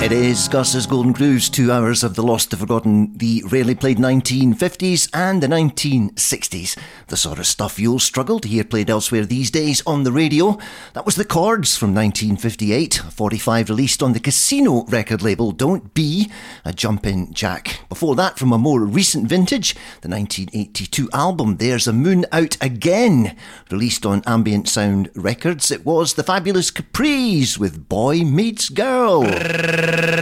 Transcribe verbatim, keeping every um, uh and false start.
It is Gus's Golden Grooves, two hours of the lost, the forgotten, the rarely played nineteen fifties and the nineteen sixties. The sort of stuff you'll struggle to hear played elsewhere these days on the radio. That was The Chords from nineteen fifty-eight, forty-five released on the Casino record label Don't Be a Jumpin' Jack. Before that, from a more recent vintage, the nineteen eighty-two album There's a Moon Out Again, released on Ambient Sound Records. It was the fabulous Capris with Boy Meets Girl.